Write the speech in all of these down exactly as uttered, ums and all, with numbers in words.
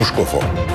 Moscovo.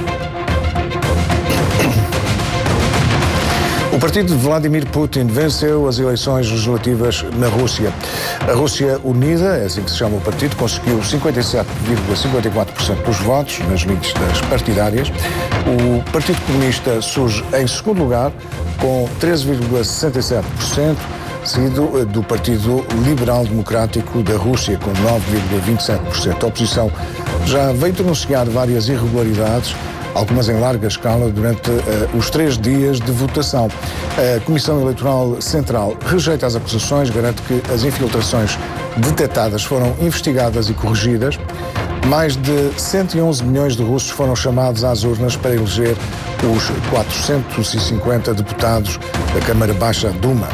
O partido de Vladimir Putin venceu as eleições legislativas na Rússia. A Rússia Unida, é assim que se chama o partido, conseguiu cinquenta e sete vírgula cinquenta e quatro por cento dos votos nas listas partidárias. O Partido Comunista surge em segundo lugar, com treze vírgula sessenta e sete por cento, seguido do Partido Liberal Democrático da Rússia, com nove vírgula vinte e sete por cento. A oposição já veio denunciar várias irregularidades, algumas em larga escala, durante uh, os três dias de votação. A Comissão Eleitoral Central rejeita as acusações, garante que as infiltrações detectadas foram investigadas e corrigidas. Mais de cento e onze milhões de russos foram chamados às urnas para eleger os quatrocentos e cinquenta deputados da Câmara Baixa Duma.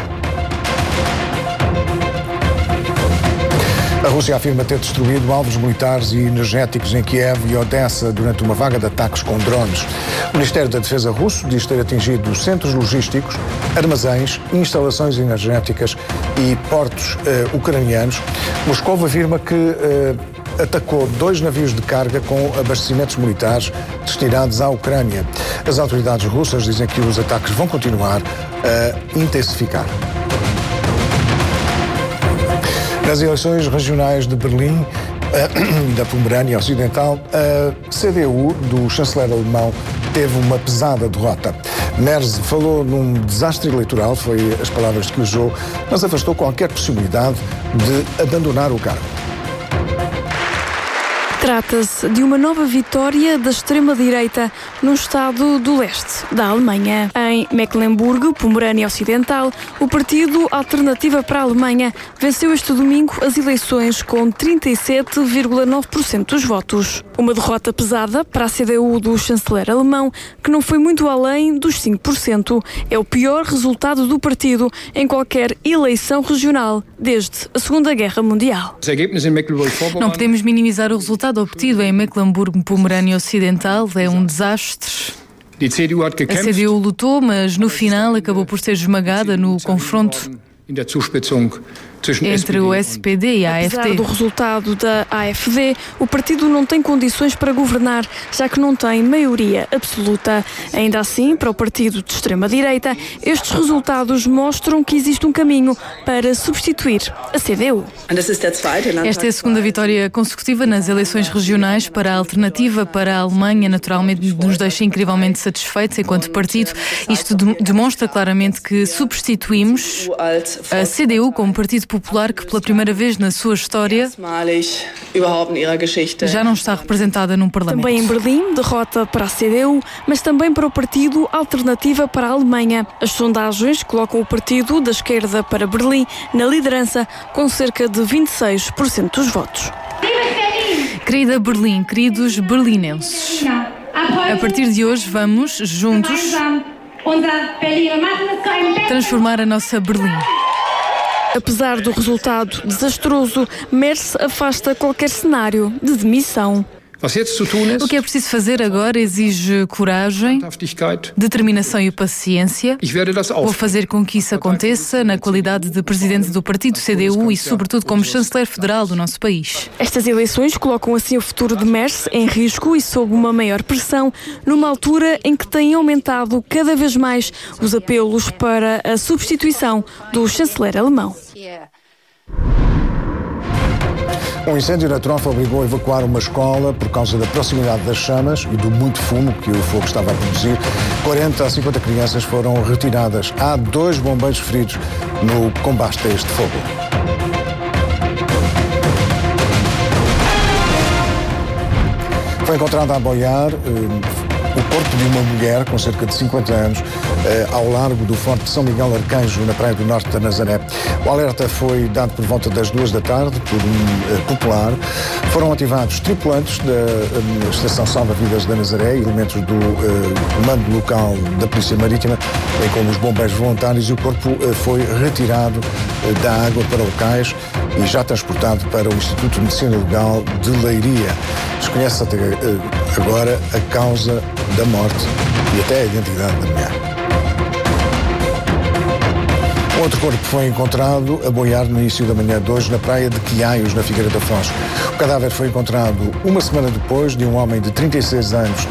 A Rússia afirma ter destruído alvos militares e energéticos em Kiev e Odessa durante uma vaga de ataques com drones. O Ministério da Defesa russo diz ter atingido centros logísticos, armazéns, instalações energéticas e portos uh, ucranianos. Moscou afirma que uh, atacou dois navios de carga com abastecimentos militares destinados à Ucrânia. As autoridades russas dizem que os ataques vão continuar a intensificar. Nas eleições regionais de Berlim e da Pomerânia Ocidental, a C D U do chanceler alemão teve uma pesada derrota. Merz falou num desastre eleitoral, foi as palavras que usou, mas afastou qualquer possibilidade de abandonar o cargo. Trata-se de uma nova vitória da extrema-direita no estado do leste da Alemanha. Em Mecklemburgo, Pomerânia Ocidental, o Partido Alternativa para a Alemanha venceu este domingo as eleições com trinta e sete vírgula nove por cento dos votos. Uma derrota pesada para a C D U do chanceler alemão, que não foi muito além dos cinco por cento. É o pior resultado do partido em qualquer eleição regional desde a Segunda Guerra Mundial. Não podemos minimizar o resultado obtido em Mecklemburgo-Pomerânia Ocidental. É um desastre. A C D U lutou, mas no final acabou por ser esmagada no confronto entre o S P D e a A F D. Apesar do resultado da A F D, o partido não tem condições para governar, já que não tem maioria absoluta. Ainda assim, para o partido de extrema-direita, estes resultados mostram que existe um caminho para substituir a C D U. Esta é a segunda vitória consecutiva nas eleições regionais para a Alternativa para a Alemanha. Naturalmente, nos deixa incrivelmente satisfeitos enquanto partido. Isto de- demonstra claramente que substituímos a C D U como partido popular que pela primeira vez na sua história já não está representada num parlamento. Também em Berlim, derrota para a C D U, mas também para o Partido Alternativa para a Alemanha. As sondagens colocam o partido da esquerda para Berlim na liderança, com cerca de vinte e seis por cento dos votos. Querida Berlim, queridos berlinenses, a partir de hoje vamos, juntos, transformar a nossa Berlim. Apesar do resultado desastroso, Merz afasta qualquer cenário de demissão. O que é preciso fazer agora exige coragem, determinação e paciência. Vou fazer com que isso aconteça na qualidade de presidente do partido C D U e, sobretudo, como chanceler federal do nosso país. Estas eleições colocam assim o futuro de Merz em risco e sob uma maior pressão, numa altura em que têm aumentado cada vez mais os apelos para a substituição do chanceler alemão. Um incêndio na Trofa obrigou a evacuar uma escola por causa da proximidade das chamas e do muito fumo que o fogo estava a produzir. quarenta a cinquenta crianças foram retiradas. Há dois bombeiros feridos no combate a este fogo. Foi encontrada a boiar eh, o corpo de uma mulher com cerca de cinquenta anos eh, ao largo do Forte de São Miguel Arcanjo, na praia do norte da Nazaré. O alerta foi dado por volta das duas da tarde por um eh, popular. Foram ativados tripulantes da eh, Estação Salva-Vidas da Nazaré, elementos do eh, comando local da Polícia Marítima, bem como os bombeiros voluntários, e o corpo eh, foi retirado eh, da água para o cais e já transportado para o Instituto de Medicina Legal de Leiria. Desconhece até eh, agora a causa da morte e até a identidade da mulher. Outro corpo foi encontrado a boiar no início da manhã de hoje na praia de Quiaios, na Figueira da Foz. O cadáver foi encontrado uma semana depois de um homem de trinta e seis anos